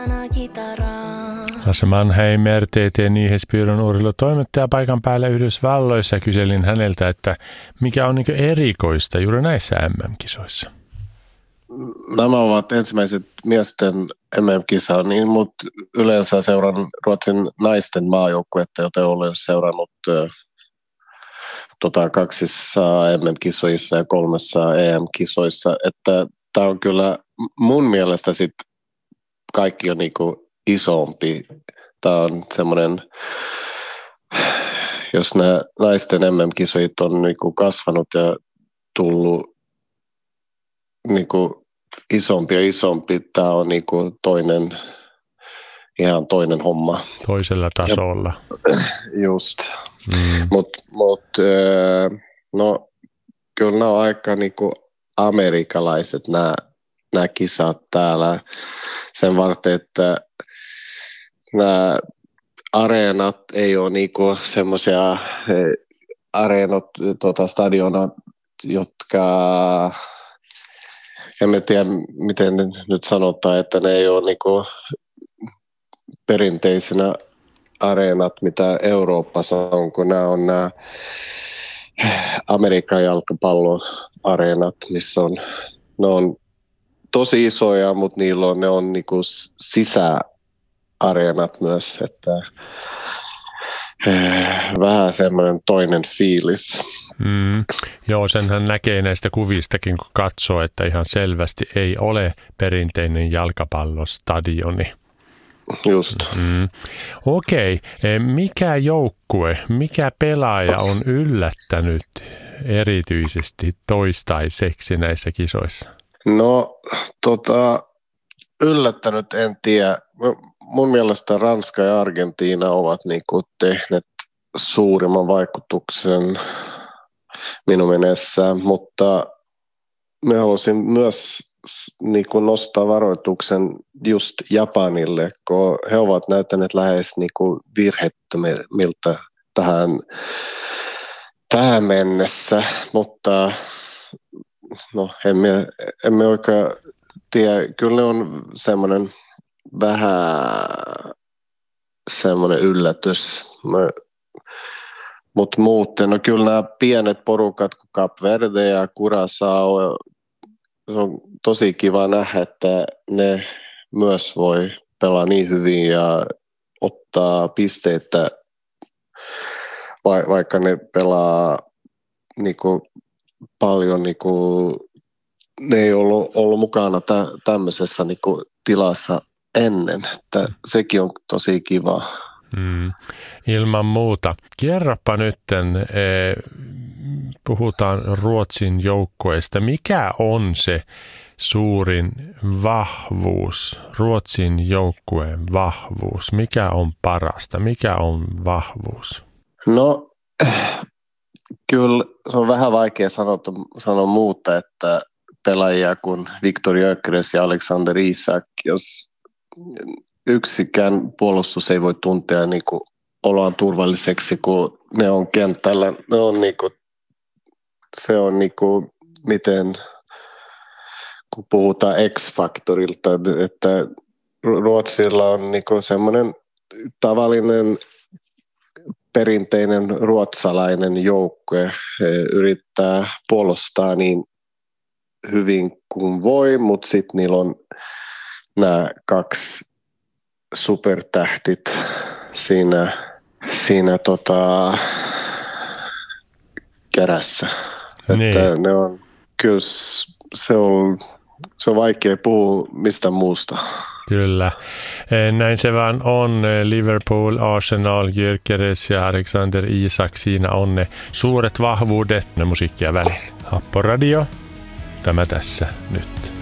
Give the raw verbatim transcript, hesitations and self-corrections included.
Lasse Mannheim, R T T Nyhetsbyrån urheilutoimittaja paikan päällä Yhdysvalloissa. Kyselin häneltä, että mikä on niin erikoista juuri näissä M M-kisoissa. Nämä ovat ensimmäiset miesten M M-kisa, niin, mutta yleensä seuran Ruotsin naisten maajoukkuetta, joten olen seurannut tota, kaksissa M M-kisoissa ja kolmessa E M-kisoissa. Että tämä on kyllä mun mielestä sit kaikki on niinku isompi. Tämä on semmoinen, jos nämä naisten M M-kisoit on niinku kasvanut ja tullut niinku isompi ja isompi, tämä on niinku toinen, ihan toinen homma. Toisella tasolla. Ja, just. Mm. Mutta mut, no, kyllä nämä on aika niinku amerikalaiset nämä, nämä kisat täällä sen varten, että nämä areenat ei ole niinku semmoisia areenot, tota stadionat, jotka en tiedä miten nyt sanotaan, että ne ei ole niinku perinteisenä areenat, mitä Euroopassa on, kun nämä on nämä Amerikan jalkapalloareenat, missä on, ne on tosi isoja, mutta niillä on, ne on niinku sisäareenat myös, että vähän semmoinen toinen fiilis. Mm. Joo, senhän näkee näistä kuvistakin, kun katsoo, että ihan selvästi ei ole perinteinen jalkapallostadioni. Just. Mm. Okei, mikä joukkue, mikä pelaaja on yllättänyt erityisesti toistaiseksi näissä kisoissa? No, tota, yllättänyt en tiedä. Mun mielestä Ranska ja Argentiina ovat niinku tehneet suurimman vaikutuksen minun mielessä, mutta me haluaisin myös niinku nostaa varoituksen just Japanille, kun he ovat näyttäneet lähes niinku virheettömiltä tähän, tähän mennessä, mutta no, emme, emme oikein tiedä. Kyllä ne on semmoinen vähän semmoinen yllätys. Mutta muuten, no kyllä nämä pienet porukat kuin Cap Verde ja Curaçao, se on tosi kiva nähdä, että ne myös voi pelaa niin hyvin ja ottaa pisteitä, vaikka ne pelaa niinku paljon, niinku, ne ei ollut, ollut mukana tä, tämmöisessä niinku tilassa ennen, että sekin on tosi kiva. Mm, ilman muuta. Kerropa nytten, eh, puhutaan Ruotsin joukkueesta. Mikä on se suurin vahvuus, Ruotsin joukkueen vahvuus? Mikä on parasta? Mikä on vahvuus? No, kyllä se on vähän vaikea sanoa, sanoa muuta, että pelaajia kuin Viktor Gyökeres ja Alexander Isak, jos yksikään puolustus ei voi tuntea niin kuin oloaan turvalliseksi, kun ne on kentällä. Ne on niin kuin, se on niin kuin, miten, kun puhutaan X-faktorilta, että Ruotsilla on niin kuin semmoinen tavallinen perinteinen ruotsalainen joukkue. He yrittää puolustaa niin hyvin kuin voi, mutta sitten niillä on nämä kaksi supertähtit siinä, siinä tota, kärässä. Niin. Että ne on, kyllä se on, se on vaikea puhua mistä muusta. Kyllä. Näin se vaan on. Liverpool, Arsenal, Gyökeres ja Alexander Isak, siinä on ne suuret vahvuudet. Ne musiikkia väliin. Happo Radio, tämä tässä nyt.